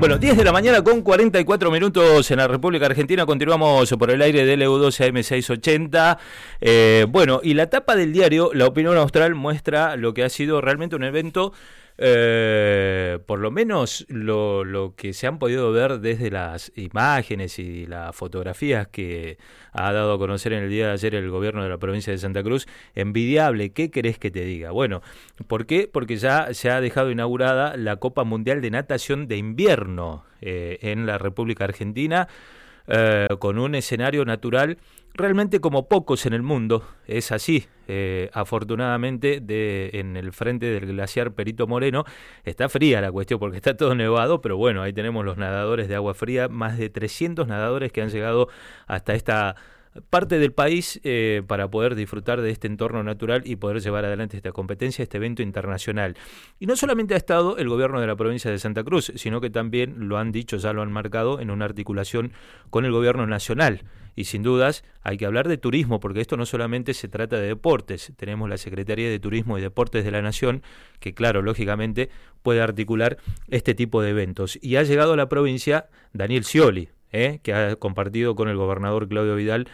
Bueno, 10 de la mañana con 44 minutos en la República Argentina. Continuamos por el aire del EU12 AM680. Bueno, y la tapa del diario La Opinión Austral muestra lo que ha sido realmente un evento, por lo menos lo que se han podido ver desde las imágenes y las fotografías que ha dado a conocer en el día de ayer el gobierno de la provincia de Santa Cruz. Envidiable, ¿qué querés que te diga? Bueno, ¿por qué? Porque ya se ha dejado inaugurada la Copa Mundial de Natación de Invierno en la República Argentina, con un escenario natural realmente como pocos en el mundo. Es así. Afortunadamente en el frente del glaciar Perito Moreno está fría la cuestión porque está todo nevado, pero bueno, ahí tenemos los nadadores de agua fría, más de 300 nadadores que han llegado hasta esta parte del país para poder disfrutar de este entorno natural y poder llevar adelante esta competencia, este evento internacional. Y no solamente ha estado el gobierno de la provincia de Santa Cruz, sino que también lo han dicho, ya lo han marcado en una articulación con el gobierno nacional. Y sin dudas hay que hablar de turismo, porque esto no solamente se trata de deportes. Tenemos la Secretaría de Turismo y Deportes de la Nación, que claro, lógicamente puede articular este tipo de eventos. Y ha llegado a la provincia Daniel Scioli, que ha compartido con el gobernador Claudio Vidal,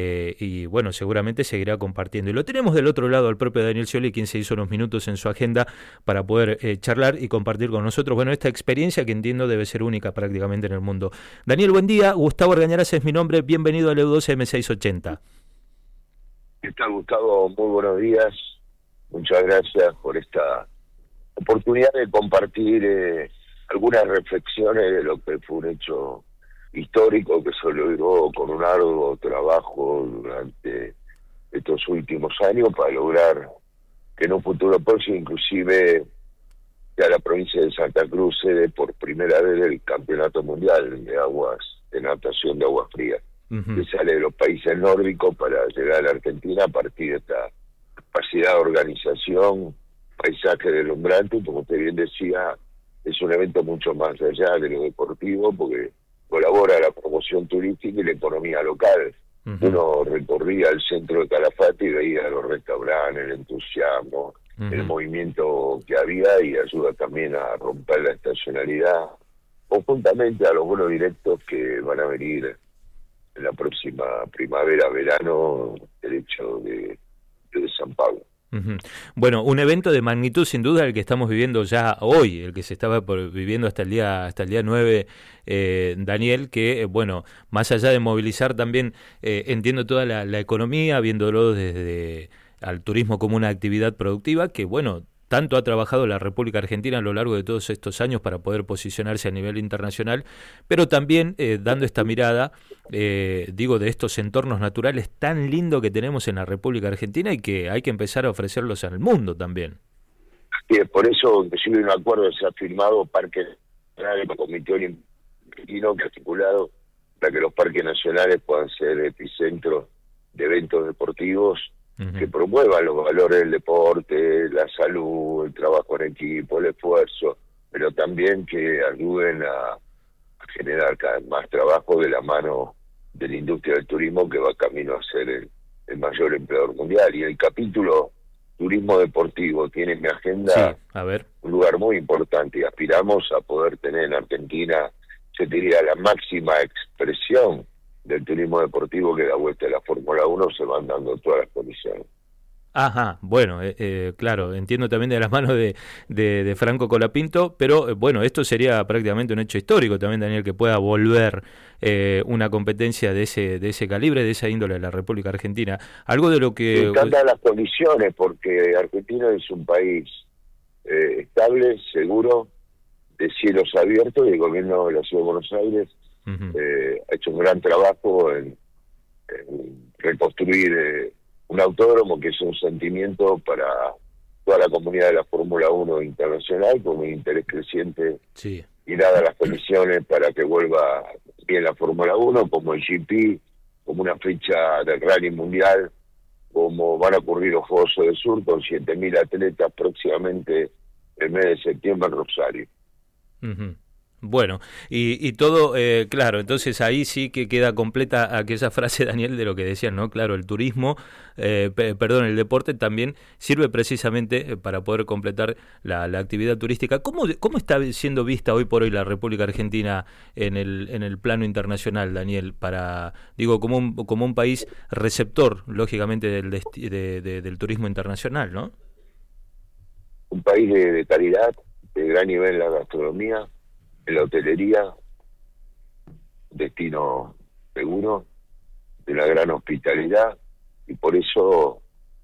y bueno, seguramente seguirá compartiendo. Y lo tenemos del otro lado al propio Daniel Scioli, quien se hizo unos minutos en su agenda para poder charlar y compartir con nosotros, bueno, esta experiencia que entiendo debe ser única prácticamente en el mundo. Daniel, buen día. Gustavo Argañarás es mi nombre. Bienvenido al EU12 M680. ¿Qué tal, Gustavo? Muy buenos días. Muchas gracias por esta oportunidad de compartir algunas reflexiones de lo que fue un hecho histórico que se logró con un arduo trabajo durante estos últimos años para lograr que en un futuro próximo inclusive ya la provincia de Santa Cruz sede por primera vez el Campeonato Mundial de Natación de Agua Fría, que sale de los países nórdicos para llegar a la Argentina a partir de esta capacidad de organización, paisaje deslumbrante, y como usted bien decía, es un evento mucho más allá de lo deportivo, porque colabora a la promoción turística y la economía local. Uno recorría el centro de Calafate y veía los restaurantes, el entusiasmo, el movimiento que había, y ayuda también a romper la estacionalidad, conjuntamente a los vuelos directos que van a venir en la próxima primavera, verano, el hecho de San Pablo. Bueno, un evento de magnitud sin duda el que estamos viviendo ya hoy, el que se estaba viviendo hasta el día 9, Daniel, que bueno, más allá de movilizar también, entiendo toda la economía, viéndolo desde al turismo como una actividad productiva, que bueno, tanto ha trabajado la República Argentina a lo largo de todos estos años para poder posicionarse a nivel internacional, pero también dando esta mirada, digo, de estos entornos naturales tan lindos que tenemos en la República Argentina y que hay que empezar a ofrecerlos al mundo también. Sí, por eso, inclusive un acuerdo se ha firmado Parques Nacionales con el Comité Olímpico Argentino, que ha articulado para que los parques nacionales puedan ser epicentros de eventos deportivos que promuevan los valores del deporte, la salud, el trabajo en equipo, el esfuerzo, pero también que ayuden a generar cada vez más trabajo de la mano de la industria del turismo, que va camino a ser el mayor empleador mundial. Y el capítulo turismo deportivo tiene en mi agenda un lugar muy importante, y aspiramos a poder tener en Argentina, se diría, la máxima expresión del turismo deportivo, que da vuelta a la Fórmula 1 se van dando todas las condiciones. Ajá, bueno, claro, entiendo también de las manos de Franco Colapinto, pero bueno, esto sería prácticamente un hecho histórico también, Daniel, que pueda volver una competencia de ese calibre, de esa índole de la República Argentina. Algo de lo que... Me encantan las condiciones, porque Argentina es un país estable, seguro, de cielos abiertos, y el gobierno de la Ciudad de Buenos Aires ha hecho un gran trabajo en reconstruir un autódromo, que es un sentimiento para toda la comunidad de la Fórmula 1 internacional, con un interés creciente, y dadas las condiciones para que vuelva bien la Fórmula 1, como el GP, como una fecha del rally mundial, como van a ocurrir los Juegos del Sur, con 7.000 atletas próximamente el mes de septiembre en Rosario. Bueno, y todo, claro, entonces ahí sí que queda completa aquella frase, Daniel, de lo que decían, ¿no? Claro, el turismo, perdón, el deporte también sirve precisamente para poder completar la actividad turística. ¿Cómo está siendo vista hoy por hoy la República Argentina en el plano internacional, Daniel? Digo, como un país receptor, lógicamente, del turismo internacional, ¿no? Un país de calidad, de gran nivel en la gastronomía, en la hotelería, destino seguro, de una gran hospitalidad, y por eso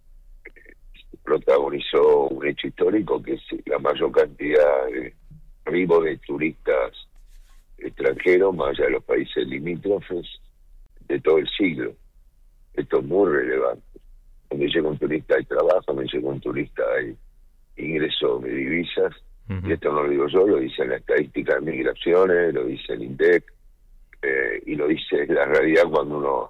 protagonizó un hecho histórico que es la mayor cantidad de arribo de turistas extranjeros, más allá de los países limítrofes, de todo el siglo. Esto es muy relevante. Donde llega un turista hay trabajo, donde llega un turista hay ingresos de divisas, y esto no lo digo yo, lo dice la estadística de migraciones, lo dice el INDEC, y lo dice la realidad cuando uno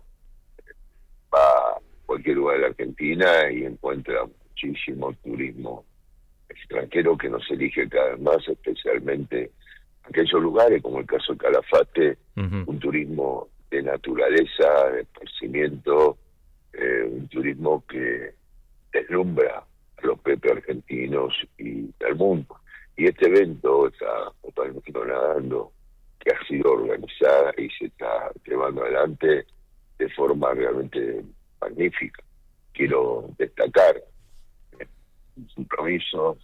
va a cualquier lugar de la Argentina y encuentra muchísimo turismo extranjero que nos elige cada vez más, especialmente aquellos lugares como el caso de Calafate, un turismo de naturaleza, de esparcimiento, un turismo que deslumbra a los propios argentinos y al mundo. Y este evento, esta Copa del Mundo Nadando, que ha sido organizada y se está llevando adelante de forma realmente magnífica. Quiero destacar el compromiso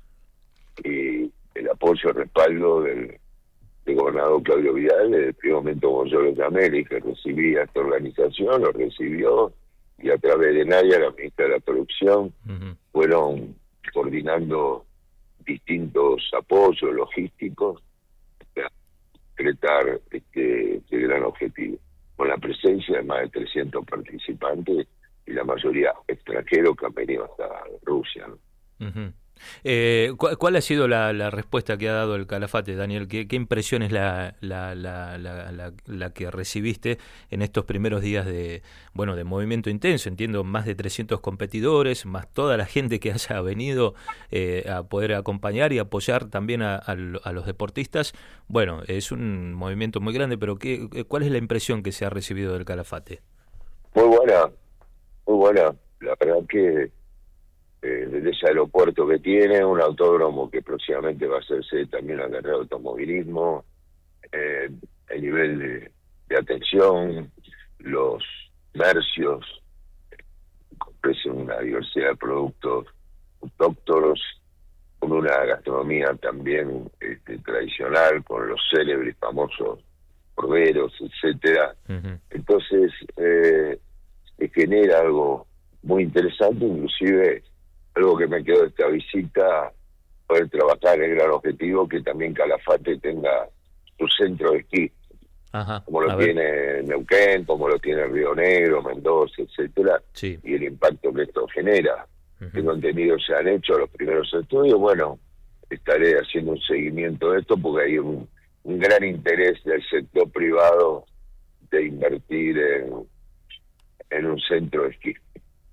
y el apoyo, el respaldo del gobernador Claudio Vidal. Desde el primer momento, como yo lo llamé, le dije, recibí a esta organización, lo recibió, y a través de Nadia, la ministra de la Producción, fueron coordinando distintos apoyos logísticos para concretar este gran objetivo, con la presencia de más de 300 participantes y la mayoría extranjeros que han venido hasta Rusia, ¿no? ¿Cuál ha sido la respuesta que ha dado el Calafate, Daniel? ¿Qué impresión es la que recibiste en estos primeros días de movimiento intenso? Entiendo, más de 300 competidores, más toda la gente que haya venido a poder acompañar y apoyar también a los deportistas. Bueno, es un movimiento muy grande, pero ¿cuál es la impresión que se ha recibido del Calafate? Muy buena, muy buena. La verdad que desde ese aeropuerto que tiene, un autódromo que próximamente va a hacerse también la carrera de automovilismo, el nivel de atención, los comercios ofrecen una diversidad de productos autóctonos, con una gastronomía también tradicional, con los célebres famosos corderos, etcétera. Entonces se genera algo muy interesante, inclusive algo que me quedó de esta visita, poder trabajar en el gran objetivo que también Calafate tenga su centro de esquí, como lo tiene Neuquén, como lo tiene Río Negro, Mendoza, etcétera, sí. Y el impacto que esto genera. Tengo entendido, se han hecho los primeros estudios. Bueno, estaré haciendo un seguimiento de esto porque hay un gran interés del sector privado de invertir en un centro de esquí.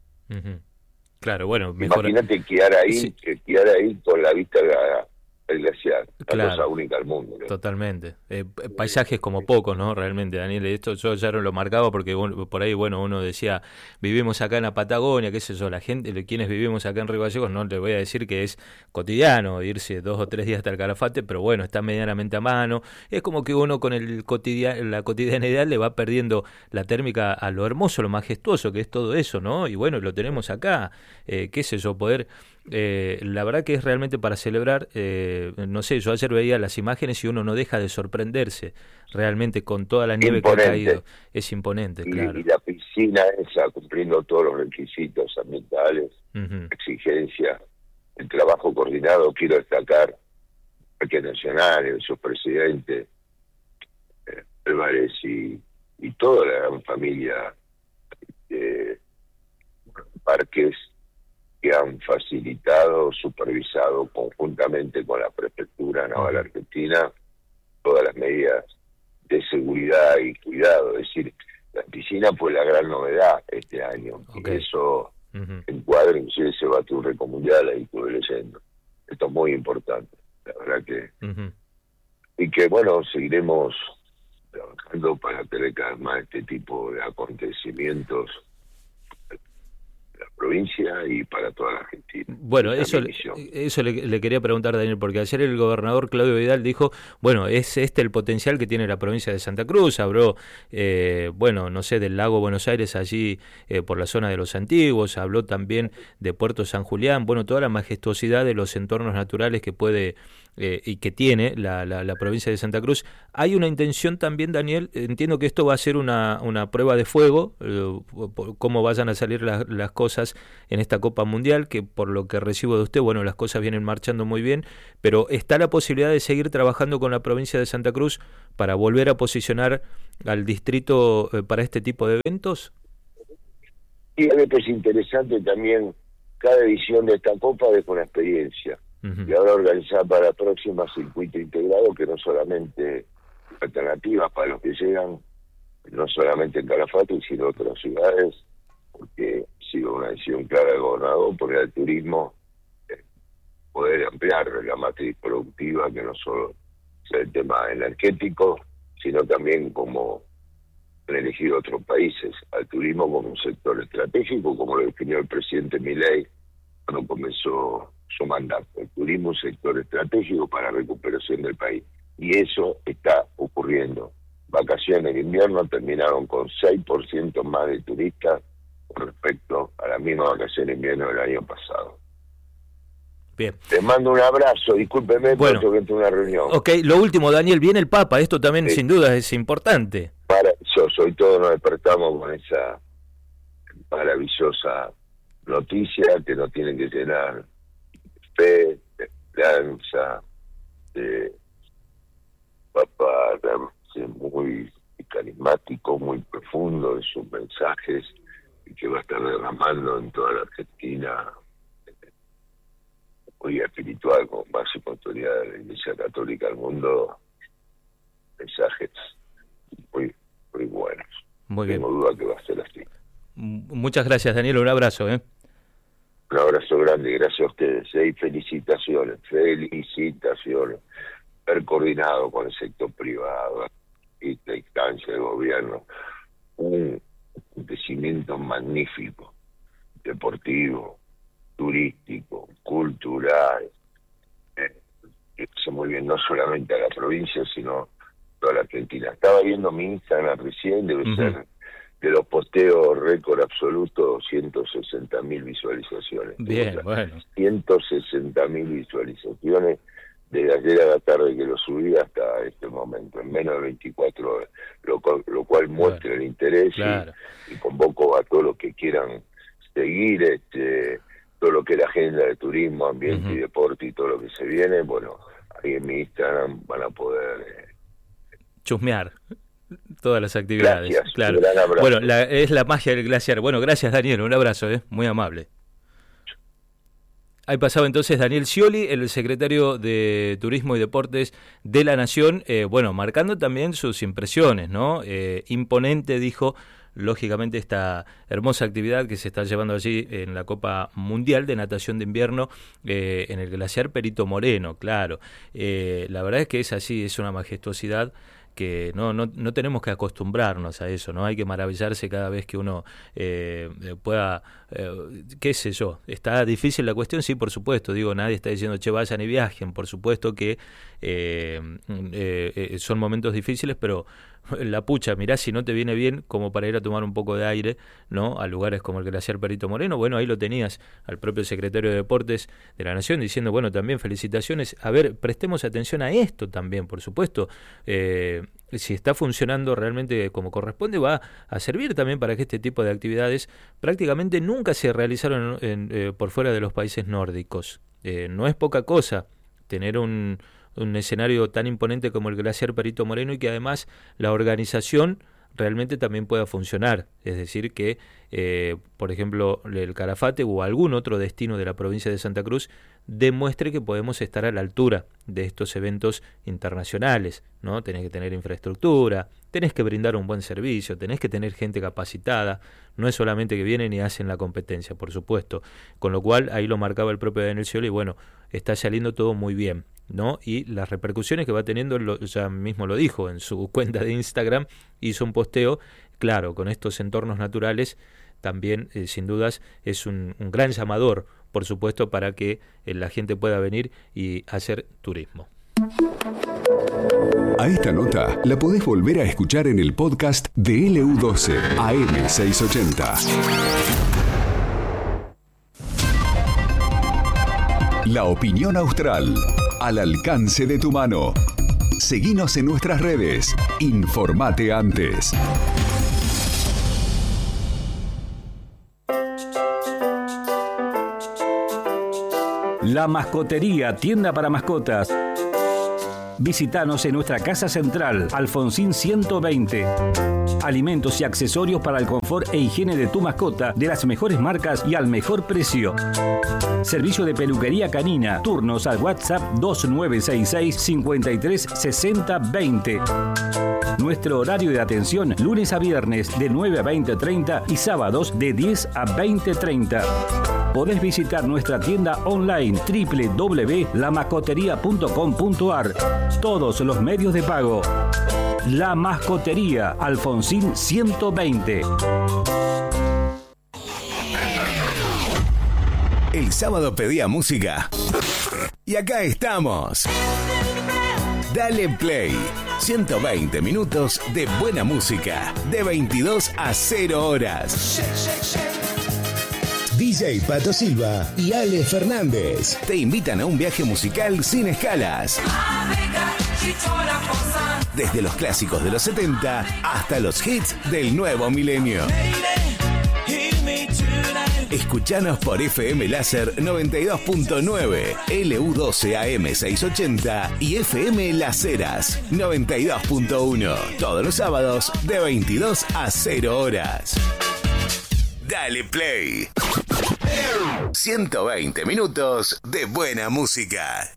Claro, bueno, mejor. Imagínate quedar ahí con la vista del glaciar, claro, cosa única al mundo, ¿no? Totalmente. Paisajes como pocos, ¿no? Realmente, Daniel, esto yo ya no lo marcaba porque por ahí, uno decía, vivimos acá en la Patagonia, qué sé yo, la gente, quienes vivimos acá en Río Gallegos, no le voy a decir que es cotidiano irse 2 o 3 días hasta el Calafate, pero bueno, está medianamente a mano. Es como que uno con la cotidianidad le va perdiendo la térmica a lo hermoso, lo majestuoso que es todo eso, ¿no? Y bueno, lo tenemos acá, qué sé yo, poder... la verdad que es realmente para celebrar, no sé, yo ayer veía las imágenes y uno no deja de sorprenderse realmente con toda la nieve que ha caído. Es imponente, claro. Y la piscina esa, cumpliendo todos los requisitos ambientales, exigencias, el trabajo coordinado. Quiero destacar el Parque Nacional, el subpresidente Álvarez y toda la gran familia de parques que han facilitado, supervisado conjuntamente con la Prefectura Naval Argentina todas las medidas de seguridad y cuidado. Es decir, la piscina fue la gran novedad este año, y eso encuadra, inclusive se bate un récord mundial, ahí estuve leyendo. Esto es muy importante, la verdad que y que bueno, seguiremos trabajando para tener cada vez más este tipo de acontecimientos en la provincia y para toda la Argentina. Bueno, eso le quería preguntar, Daniel, porque ayer el gobernador Claudio Vidal dijo, bueno, es este el potencial que tiene la provincia de Santa Cruz. Habló, bueno, no sé, del lago Buenos Aires allí por la zona de los Antiguos, habló también de Puerto San Julián, bueno, toda la majestuosidad de los entornos naturales que puede y que tiene la provincia de Santa Cruz. Hay una intención también, Daniel, entiendo que esto va a ser una prueba de fuego, cómo vayan a salir las cosas en esta Copa Mundial, que por lo que recibo de usted, bueno, las cosas vienen marchando muy bien, pero ¿está la posibilidad de seguir trabajando con la provincia de Santa Cruz para volver a posicionar al distrito para este tipo de eventos? Y a veces es interesante también, cada edición de esta Copa deja una experiencia. Y ahora organizar para la próxima circuito integrado, que no solamente alternativas para los que llegan, no solamente en Calafate, sino en otras ciudades, porque ha sido una decisión clara del gobernador, poner al turismo, poder ampliar la matriz productiva, que no solo sea el tema energético, sino también como han elegido otros países, al turismo como un sector estratégico, como lo definió el presidente Milei cuando comenzó su mandato. El turismo es un sector estratégico para la recuperación del país. Y eso está ocurriendo. Vacaciones de invierno terminaron con 6% más de turistas con respecto a las mismas vacaciones de invierno del año pasado. Bien. Les mando un abrazo, discúlpeme, bueno, porque tengo una reunión. Ok, lo último, Daniel, viene el Papa, esto también sin duda es importante. Para eso, hoy todos nos despertamos con esa maravillosa noticia que nos tienen que llenar fe, de esperanza, de Papa muy carismático, muy profundo en sus mensajes, y que va a estar derramando en toda la Argentina, muy espiritual, con máxima autoridad de la Iglesia Católica del mundo, mensajes muy buenos. Muy bien. Tengo duda que va a ser así. Muchas gracias, Daniel, un abrazo. Un abrazo grande, gracias a ustedes, y felicitaciones, haber coordinado con el sector privado y la instancia del gobierno, un acontecimiento magnífico, deportivo, turístico, cultural, que hace muy bien no solamente a la provincia, sino toda la Argentina. Estaba viendo mi Instagram recién, debe ser de los posteos récord absoluto, 160.000 visualizaciones. Bien, bueno. 160.000 visualizaciones desde ayer a la tarde que lo subí hasta este momento, en menos de 24 horas, lo cual muestra el interés y convoco a todos los que quieran seguir todo lo que es la agenda de turismo, ambiente y deporte y todo lo que se viene. Bueno, ahí en mi Instagram van a poder chusmear todas las actividades. Gracias, claro. Bueno, es la magia del glaciar. Bueno, gracias, Daniel, un abrazo, muy amable. Ahí pasaba entonces Daniel Scioli, el secretario de Turismo y Deportes de la Nación, bueno, marcando también sus impresiones, ¿no? Imponente, dijo, lógicamente, esta hermosa actividad que se está llevando allí en la Copa Mundial de Natación de Invierno en el glaciar Perito Moreno, claro. La verdad es que es así, es una majestuosidad que no tenemos que acostumbrarnos a eso, no hay que maravillarse cada vez que uno pueda, qué sé yo, está difícil la cuestión, sí, por supuesto, digo, nadie está diciendo, che, vayan y viajen, por supuesto que son momentos difíciles, pero la pucha, mirá si no te viene bien como para ir a tomar un poco de aire, ¿no? A lugares como el glaciar Perito Moreno. Bueno, ahí lo tenías al propio secretario de Deportes de la Nación diciendo, bueno, también felicitaciones. A ver, prestemos atención a esto también, por supuesto. Si está funcionando realmente como corresponde, va a servir también para que este tipo de actividades prácticamente nunca se realizaron por fuera de los países nórdicos. No es poca cosa tener un escenario tan imponente como el glaciar Perito Moreno y que además la organización realmente también pueda funcionar, es decir que por ejemplo el Calafate o algún otro destino de la provincia de Santa Cruz demuestre que podemos estar a la altura de estos eventos internacionales, ¿no? Tenés que tener infraestructura, tenés que brindar un buen servicio, tenés que tener gente capacitada, no es solamente que vienen y hacen la competencia, por supuesto, con lo cual ahí lo marcaba el propio Daniel Scioli y bueno, está saliendo todo muy bien. ¿no? Y las repercusiones que va teniendo, ya mismo lo dijo en su cuenta de Instagram, hizo un posteo, claro, con estos entornos naturales, también sin dudas es un gran llamador, por supuesto, para que la gente pueda venir y hacer turismo. A esta nota la podés volver a escuchar en el podcast de LU12 AM680. La opinión austral, al alcance de tu mano. Seguinos en nuestras redes. Informate antes. La Mascotería, tienda para mascotas. Visítanos en nuestra casa central, Alfonsín 120. Alimentos y accesorios para el confort e higiene de tu mascota de las mejores marcas y al mejor precio. Servicio de peluquería canina. Turnos al WhatsApp 2966 53 60 20. Nuestro horario de atención, lunes a viernes de 9 a 20:30 y sábados de 10 a 20:30. Podés visitar nuestra tienda online www.lamascoteria.com.ar. Todos los medios de pago. La Mascotería, Alfonsín 120. El sábado pedía música. Y acá estamos. Dale Play. 120 minutos de buena música. De 22 a 0 horas. DJ Pato Silva y Ale Fernández te invitan a un viaje musical sin escalas. Desde los clásicos de los 70 hasta los hits del nuevo milenio. Escuchanos por FM Láser 92.9, LU12 AM680 y FM Las Heras 92.1. Todos los sábados de 22 a 0 horas. Dale Play. 120 minutos de buena música.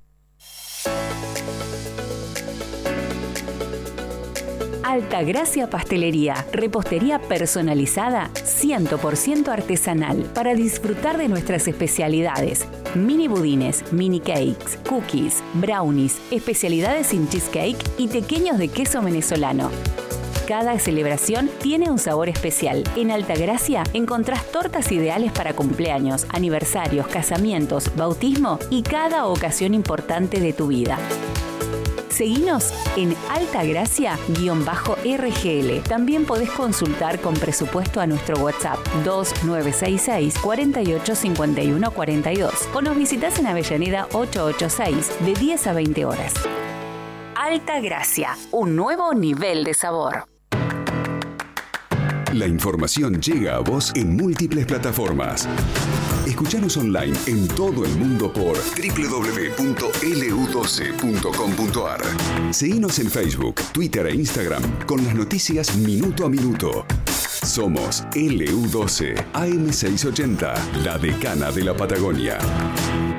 Altagracia Pastelería, repostería personalizada 100% artesanal para disfrutar de nuestras especialidades. Mini budines, mini cakes, cookies, brownies, especialidades sin cheesecake y pequeños de queso venezolano. Cada celebración tiene un sabor especial. En Altagracia encontrás tortas ideales para cumpleaños, aniversarios, casamientos, bautismo y cada ocasión importante de tu vida. Seguinos en Altagracia_RGL. También podés consultar con presupuesto a nuestro WhatsApp 2966 4851 42 o nos visitas en Avellaneda 886 de 10 a 20 horas. Altagracia, un nuevo nivel de sabor. La información llega a vos en múltiples plataformas. Escuchanos online en todo el mundo por www.lu12.com.ar. Seguinos en Facebook, Twitter e Instagram con las noticias minuto a minuto. Somos LU12 AM680, la decana de la Patagonia.